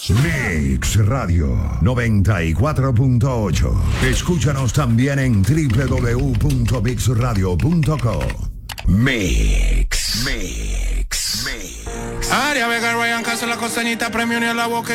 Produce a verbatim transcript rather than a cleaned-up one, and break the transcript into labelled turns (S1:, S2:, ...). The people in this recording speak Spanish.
S1: Mix Radio noventa y cuatro punto ocho. Escúchanos también en doble u doble u doble u punto mix radio punto com. Mix. Mix. Mix.
S2: Aria Vega, Ryan Castro, la costeñita, premio ni a la boca.